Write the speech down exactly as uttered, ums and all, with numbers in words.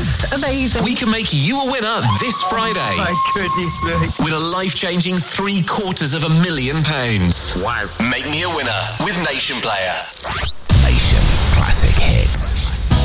That's amazing. We can make you a winner this Friday. Oh my goodness me. With a life-changing three quarters of a million pounds. Wow. Make me a winner with Nation Player. Nation Classic Hits.